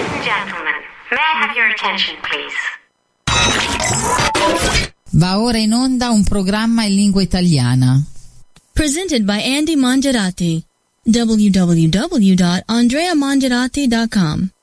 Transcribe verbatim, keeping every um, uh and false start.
Ladies and gentlemen, may I have your attention, please? Va ora in onda un programma in lingua italiana. Presented by Andy Mangiarati. w w w dot andrea mangiarati dot com